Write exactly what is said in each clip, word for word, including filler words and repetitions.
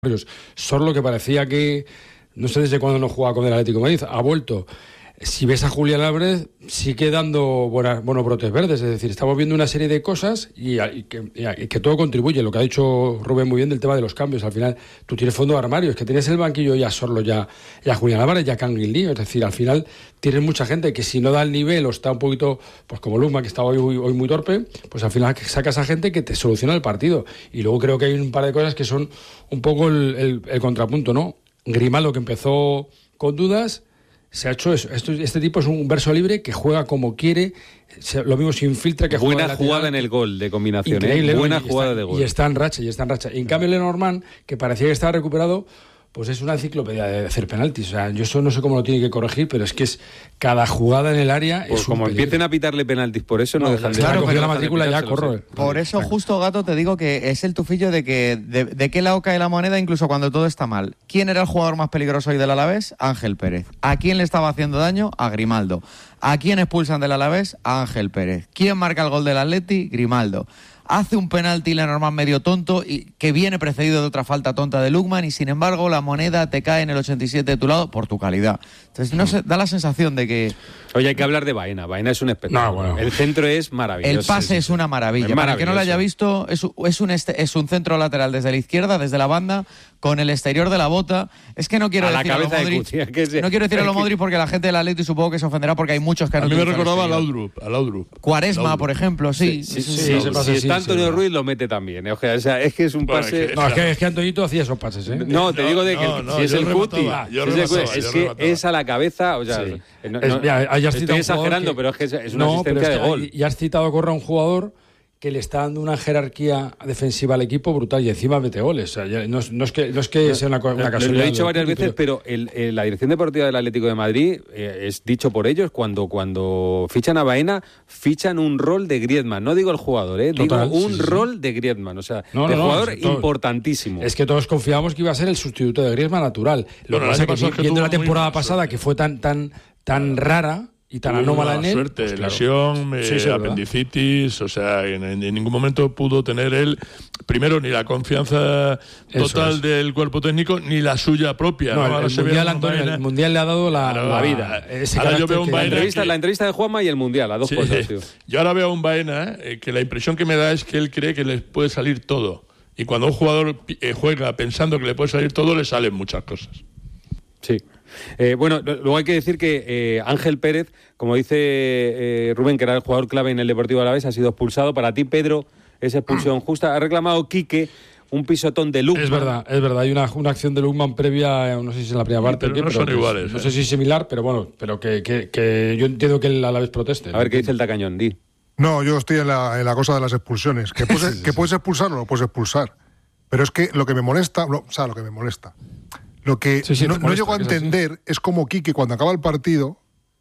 Sorlo, que parecía que no sé desde cuándo no jugaba con el Atlético de Madrid, ha vuelto. Si ves a Julián Álvarez, sigue dando buenas, buenos brotes verdes, es decir, estamos viendo una serie de cosas y, y, que, y que todo contribuye. Lo que ha dicho Rubén muy bien del tema de los cambios, al final tú tienes fondo de armario, es que tienes el banquillo ya Sorlo, ya, ya Julián Álvarez, ya Canguilí, es decir, al final tienes mucha gente que si no da el nivel o está un poquito, pues como Lukman, que está hoy, hoy, hoy muy torpe, pues al final sacas a gente que te soluciona el partido. Y luego creo que hay un par de cosas que son un poco el, el, el contrapunto, ¿no? Grimaldo, que empezó con dudas, se ha hecho eso. Esto, este tipo es un verso libre que juega como quiere, se, lo mismo se infiltra que buena juega jugada en el gol de combinación, ¿eh? Buena jugada está, de gol. Y está en racha, y está en racha. Y en cambio Lenormand, que parecía que estaba recuperado, pues es una enciclopedia de hacer penaltis. O sea, yo eso no sé cómo lo tiene que corregir, pero es que es cada jugada en el área pues es como un empiecen a pitarle penaltis, por eso no, no dejan de claro, claro, que la matrícula ya corro. Por eso justo, Gato, te digo que es el tufillo de que de, de qué lado cae la moneda incluso cuando todo está mal. ¿Quién era el jugador más peligroso hoy del Alavés? Ángel Pérez. ¿A quién le estaba haciendo daño? A Grimaldo. ¿A quién expulsan del Alavés? A Ángel Pérez. ¿Quién marca el gol del Atleti? Grimaldo. Hace un penalti Lenormand medio tonto y que viene precedido de otra falta tonta de Lukman y sin embargo la moneda te cae en el ochenta y siete de tu lado por tu calidad. Entonces no sé, da la sensación de que... Oye, hay que hablar de Baena. Baena es un espectáculo. No, bueno. El centro es maravilloso. El pase es una maravilla. Es Para el que no lo haya visto, es, es, un este, es un centro lateral desde la izquierda, desde la banda, con el exterior de la bota. Es que no quiero a decir la a lo Modric, Cutia, que se... no quiero decir a lo Modric porque la gente del Atleti supongo que se ofenderá porque hay muchos que han A mí me recordaba a Laudrup, a Laudrup. Cuaresma, Laudrup. por ejemplo, sí. Sí, sí, sí, sí, sí, sí, sí, si está Antonio sí, Ruiz lo mete también, ¿eh? O sea, es que es un bueno, pase... Que, no, es que, es que Antoñito hacía esos pases, ¿eh? No, te no, digo de que no, no, si es el Cuti, es, es que es a la cabeza, o sea, sí. no, es, no, mira, estoy exagerando, que, pero es que es una no, asistencia pero es que, de gol. Y has citado a Corra, un jugador que le está dando una jerarquía defensiva al equipo brutal y encima mete goles. O sea, ya, no, no es que, no es que no, sea una, una casualidad. Lo he dicho varias veces, pero el, el, la dirección deportiva del Atlético de Madrid, eh, es dicho por ellos, cuando, cuando fichan a Baena, fichan un rol de Griezmann. No digo el jugador, eh, Total, digo un sí, sí, rol sí. de Griezmann. O sea, no, de no, jugador no, es importantísimo. Es que todos confiábamos que iba a ser el sustituto de Griezmann natural. Lo bueno, que pasa es que viendo la temporada pasada, que fue tan, tan, tan rara y tan anómala en él. Suerte, pues claro. lesión, eh, sí, sí, apendicitis, o sea, en, en, en ningún momento pudo tener él, primero, ni la confianza total es. del cuerpo técnico, ni la suya propia. No, ¿no? el, el, mundial, Antonio, el Mundial le ha dado la, claro, la vida. Ahora yo veo un la, entrevista, que... la entrevista de Juanma y el Mundial, las dos sí, cosas. Tío. Yo ahora veo a un Baena eh, que la impresión que me da es que él cree que le puede salir todo. Y cuando un jugador eh, juega pensando que le puede salir todo, le salen muchas cosas. Sí. Eh, bueno, luego hay que decir que eh, Ángel Pérez, como dice eh, Rubén, que era el jugador clave en el Deportivo Alavés, ha sido expulsado. Para ti, Pedro, es expulsión justa. Ha reclamado Quique un pisotón de Lukman. Es verdad, es verdad. Hay una, una acción de Lukman previa, no sé si es en la primera parte. Sí, pero qué, no pero son iguales. No eh. sé si es similar, pero bueno, pero que, que, que yo entiendo que el Alavés proteste. A ver qué dice el Tacañón, di. No, yo estoy en la, en la cosa de las expulsiones. Que puedes, sí, sí, que puedes expulsar o no puedes expulsar. Pero es que lo que me molesta, lo, o sea, lo que me molesta... Lo que sí, sí, no, molesta, no llego a entender es, es como Quique, cuando acaba el partido,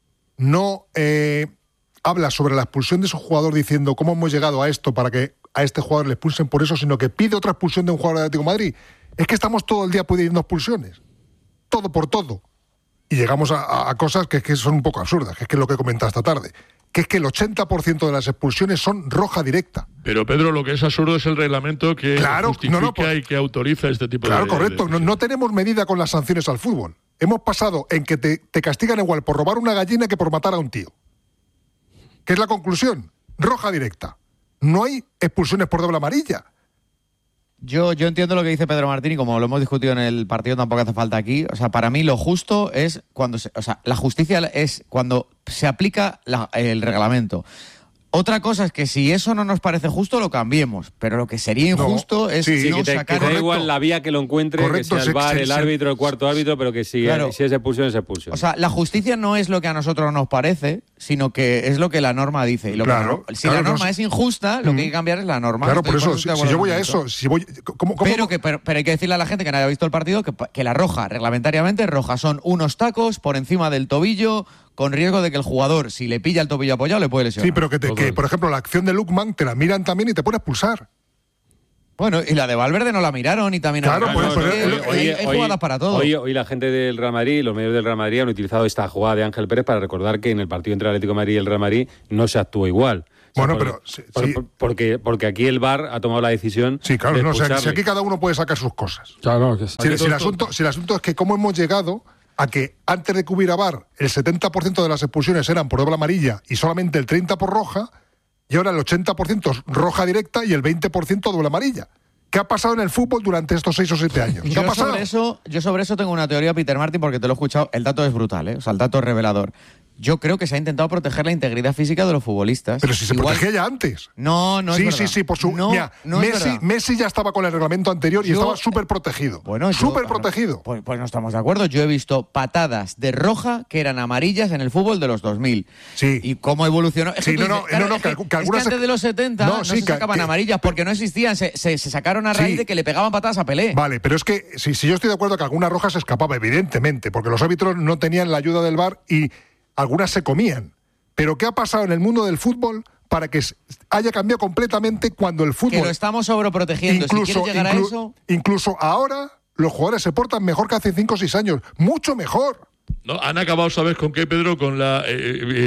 no eh, habla sobre la expulsión de su jugador diciendo cómo hemos llegado a esto para que a este jugador le expulsen por eso, sino que pide otra expulsión de un jugador de Atlético de Madrid. Es que estamos todo el día pidiendo expulsiones. Todo por todo. Y llegamos a, a, a cosas que, que son un poco absurdas, que es que es lo que he comentado esta tarde. Que es que el ochenta por ciento de las expulsiones son roja directa. Pero, Pedro, lo que es absurdo es el reglamento que claro, justifica no, no, pues, y que autoriza este tipo claro, de... Claro, correcto. De, de... No, no tenemos medida con las sanciones al fútbol. Hemos pasado en que te, te castigan igual por robar una gallina que por matar a un tío. ¿Qué es la conclusión? Roja directa. No hay expulsiones por doble amarilla. Yo, yo entiendo lo que dice Pedro Martín y como lo hemos discutido en el partido tampoco hace falta aquí. O sea, para mí lo justo es cuando se, o sea, la justicia es cuando se aplica la, el reglamento. Otra cosa es que si eso no nos parece justo, lo cambiemos. Pero lo que sería injusto no, es sí, no que te, sacar... Que da igual la vía que lo encuentre, correcto, que sea el V A R, se, el árbitro, el cuarto árbitro, pero que si, claro, si es expulsión, es expulsión. O sea, la justicia no es lo que a nosotros nos parece, sino que es lo que la norma dice. Y lo claro, que, si claro, la norma no, es injusta, lo que hay que cambiar es la norma. Claro, por eso, si, si yo voy a eso, si voy... ¿cómo, cómo, pero, que, pero, pero hay que decirle a la gente que no haya visto el partido que, que la roja, reglamentariamente roja, son unos tacos por encima del tobillo, con riesgo de que el jugador, si le pilla el tobillo apoyado, le puede lesionar. Sí, pero que, te, que por ejemplo, la acción de Lukman te la miran también y te pueden expulsar. Bueno, y la de Valverde no la miraron y también... Claro, pues, no, no, hay, hay, hay jugadas para todo. Hoy, hoy la gente del Real Madrid, los medios del Real Madrid han utilizado esta jugada de Ángel Pérez para recordar que en el partido entre el Atlético de Madrid y el Real Madrid no se actuó igual. Bueno, o sea, pero... Sí, por, sí. por, porque, porque aquí el V A R ha tomado la decisión. Sí, claro, de no, o sea, expulsarle. si aquí cada uno puede sacar sus cosas. Claro, que si, si, el asunto, si el asunto es que cómo hemos llegado a que antes de que hubiera V A R el setenta por ciento de las expulsiones eran por doble amarilla y solamente el treinta por ciento por roja, y ahora el ochenta por ciento roja directa y el veinte por ciento doble amarilla. ¿Qué ha pasado en el fútbol durante estos seis o siete años? ¿Qué yo ha pasado? Sobre eso, yo sobre eso tengo una teoría, Peter Martin, porque te lo he escuchado. El dato es brutal, ¿eh? O sea, el dato es revelador. Yo creo que se ha intentado proteger la integridad física de los futbolistas. Pero si se Igual... protegía ya antes. No, no sí, es verdad. Sí, sí, sí, por su... No, Mira, no es Messi, verdad. Messi ya estaba con el reglamento anterior y Yo- estaba súper protegido. Bueno, yo- súper protegido. Pues, pues no estamos de acuerdo. Yo he visto patadas de roja que eran amarillas en el fútbol de los dos mil. Sí. ¿Y cómo evolucionó? Es Sí, que tú no, dices, no, claro, no, no, es que que- algu- que es algunas que antes se- de los setenta no, No, sí, se que- sacaban que- amarillas porque no existían. Se, se- se sacaron a raíz Sí. de que le pegaban patadas a Pelé. Vale, pero es que si, si yo estoy de acuerdo que alguna roja se escapaba, evidentemente, porque los árbitros no tenían la ayuda del V A R y algunas se comían. Pero ¿qué ha pasado en el mundo del fútbol para que s- haya cambiado completamente cuando el fútbol... Que lo estamos sobreprotegiendo. Si incluso, quieres llegar inclu- a eso... incluso ahora los jugadores se portan mejor que hace cinco o seis años. Mucho mejor. No, han acabado, ¿sabes con qué, Pedro? Con la, eh,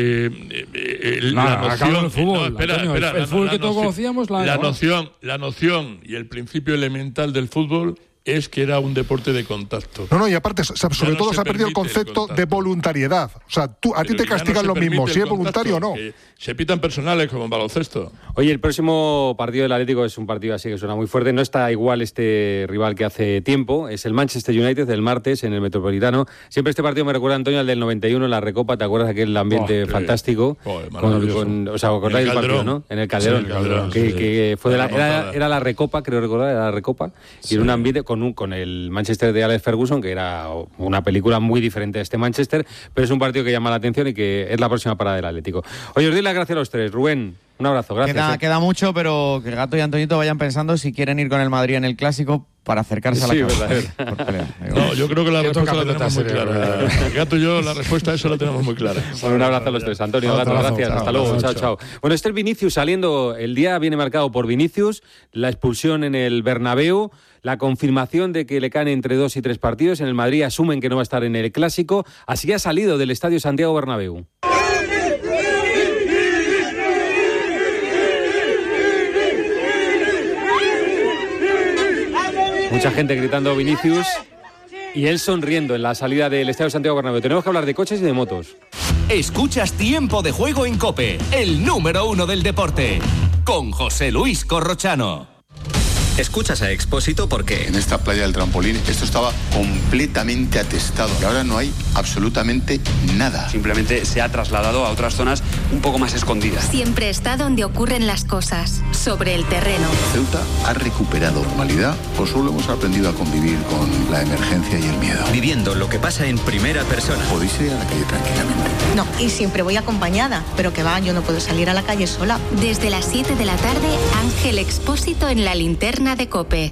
eh, eh, eh, Nada, la acabó noción... el fútbol, no, espera, Antonio, el- espera, el fútbol que todos noción- conocíamos, la- la noción, la noción y el principio elemental del fútbol es que era un deporte de contacto. No, no, y aparte, so- sobre no todo se se ha perdido el permite el concepto contacto. de voluntariedad. O sea, tú, a ti Pero te que ya no castigan se lo mismo, permite si el es voluntario o no. contacto, que se pitan personales como en baloncesto. Oye, el próximo partido del Atlético es un partido así que suena muy fuerte. No está igual este rival que hace tiempo. Es el Manchester United del martes en el Metropolitano. Siempre este partido me recuerda, Antonio, al del noventa y uno en la Recopa. ¿Te acuerdas de aquel ambiente Oh, qué fantástico? bien. Oh, con, maravilloso. con- o sea, ¿os acordáis En el del partido, Calderón. no? En el Calderón. Sí, en el Calderón, que, sí. que fue de la, La era, remontada. era la Recopa, creo recordar, era la Recopa. Y era un ambiente con, un, con el Manchester de Alex Ferguson, que era una película muy diferente a este Manchester, pero es un partido que llama la atención y que es la próxima parada del Atlético. Oye, os doy las gracias a los tres. Rubén, un abrazo, gracias. Queda, eh. queda mucho, pero que Gato y Antoñito vayan pensando si quieren ir con el Madrid en el Clásico para acercarse a la Sí, cabeza. verdad, Por pelea. Digo, No, yo creo que la Que respuesta toca la pelota tenemos muy seria, clara. ¿verdad? El Gato y yo, la respuesta a eso la tenemos muy clara. Bueno, un abrazo a los tres. Antonio, Otro Gato, abrazo. gracias. Chao, Hasta luego. abrazo, Chao, chao. chao. Bueno, este es Vinicius saliendo. El día viene marcado por Vinicius, la expulsión en el Bernabéu, la confirmación de que le caen entre dos y tres partidos. En el Madrid asumen que no va a estar en el Clásico. Así ha salido del Estadio Santiago Bernabéu. Mucha gente gritando Vinicius y él sonriendo en la salida del Estadio Santiago Bernabéu. Tenemos que hablar de coches y de motos. Escuchas Tiempo de Juego en COPE, el número uno del deporte, con José Luis Corrochano. Escuchas a Expósito porque En esta playa del trampolín esto estaba completamente atestado y ahora no hay absolutamente nada. Simplemente se ha trasladado a otras zonas un poco más escondidas. Siempre está donde ocurren las cosas, sobre el terreno. ¿Ceuta ha recuperado normalidad o solo hemos aprendido a convivir con la emergencia y el miedo? viviendo lo que pasa en primera persona. Podéis ir a la calle tranquilamente. No, y siempre voy acompañada, pero que va, yo no puedo salir a la calle sola. Desde las siete de la tarde, Ángel Expósito en la linterna de COPE.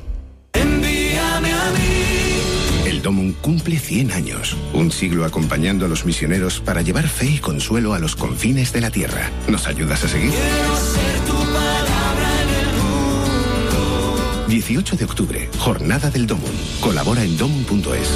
El Domum cumple cien años, un siglo acompañando a los misioneros para llevar fe y consuelo a los confines de la tierra. ¿Nos ayudas a seguir? dieciocho de octubre, Jornada del Domum. Colabora en domum punto es.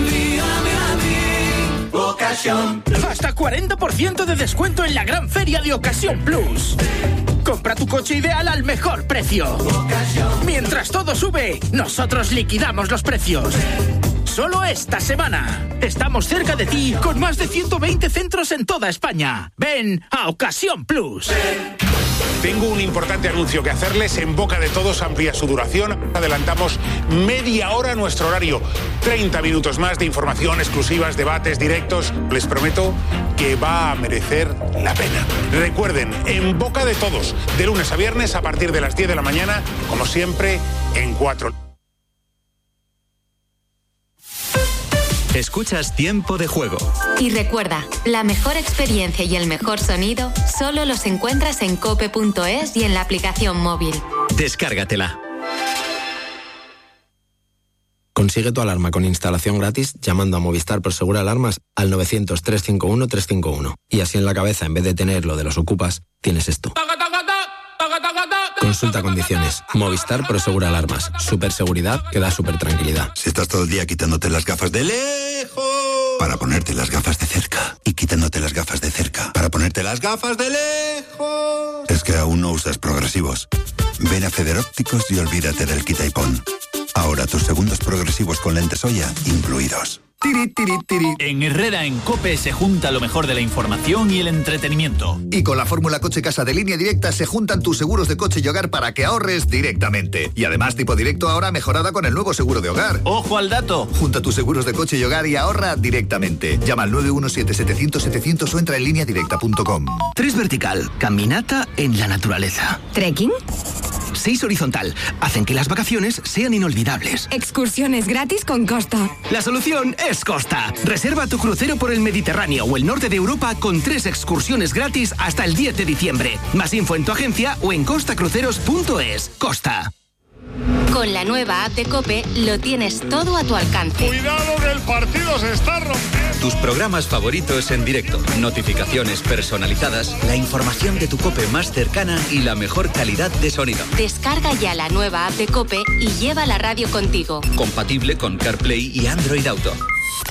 Hasta cuarenta por ciento de descuento en la gran feria de Ocasión Plus. Compra tu coche ideal al mejor precio. Mientras todo sube, nosotros liquidamos los precios. Solo esta semana. Estamos cerca de ti con más de ciento veinte centros en toda España. Ven a Ocasión Plus. Tengo un importante anuncio que hacerles. En boca de todos amplía su duración. Adelantamos media hora nuestro horario. treinta minutos más de información, exclusivas, debates, directos. Les prometo que va a merecer la pena. Recuerden, en boca de todos, de lunes a viernes a partir de las diez de la mañana, como siempre, en cuatro. Escuchas Tiempo de Juego. Y recuerda, la mejor experiencia y el mejor sonido solo los encuentras en cope punto es y en la aplicación móvil. Descárgatela. Consigue tu alarma con instalación gratis llamando a Movistar Prosegur Alarmas al novecientos, trescientos cincuenta y uno, trescientos cincuenta y uno. Y así en la cabeza, en vez de tener lo de los ocupas, tienes esto. Consulta condiciones. Movistar Prosegur Alarmas. Super seguridad que da super tranquilidad. Si estás todo el día quitándote las gafas de lejos para ponerte las gafas de cerca y quitándote las gafas de cerca para ponerte las gafas de lejos. Es que aún no usas progresivos. Ven a Federópticos y olvídate del quita y pon. Ahora tus segundos progresivos con lentes Oya incluidos. Tiri, tiri, tiri. En Herrera en COPE se junta lo mejor de la información y el entretenimiento. Y con la fórmula Coche Casa de Línea Directa se juntan tus seguros de coche y hogar para que ahorres directamente. Y además tipo directo ahora mejorada con el nuevo seguro de hogar. ¡Ojo al dato! Junta tus seguros de coche y hogar y ahorra directamente. Llama al nueve uno siete, setecientos, setecientos o entra en línea directa punto com. Tres vertical, caminata en la naturaleza. ¿Trekking? Seis horizontal, hacen que las vacaciones sean inolvidables. Excursiones gratis con Costa. La solución es Costa. Reserva tu crucero por el Mediterráneo o el norte de Europa con tres excursiones gratis hasta el diez de diciembre. Más info en tu agencia o en costa cruceros punto es. Costa. Con la nueva app de COPE lo tienes todo a tu alcance. ¡Cuidado que el partido se está rompiendo! Tus programas favoritos en directo, notificaciones personalizadas, la información de tu COPE más cercana y la mejor calidad de sonido. Descarga ya la nueva app de COPE y lleva la radio contigo. Compatible con CarPlay y Android Auto.